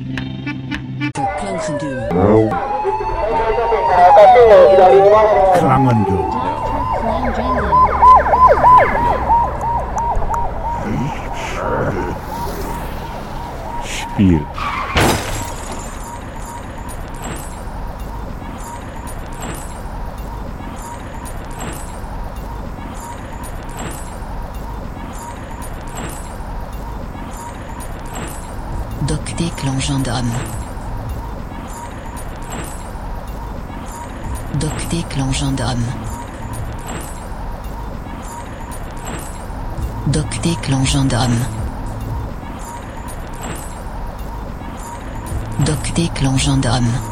Klangendoe. Klangendoe. Spiel. Docté-clan gendarme. Docté-clan gendarme. Docté-clan gendarme. Docté-clan gendarme.